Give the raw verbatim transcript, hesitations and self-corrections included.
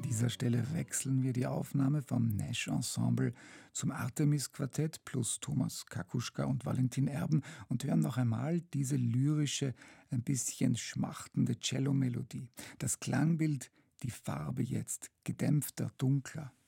dieser Stelle wechseln wir die Aufnahme vom Nash Ensemble zum Artemis-Quartett plus Thomas Kakuschka und Valentin Erben und hören noch einmal diese lyrische, ein bisschen schmachtende Cello-Melodie. Das Klangbild, die Farbe jetzt gedämpfter, dunkler.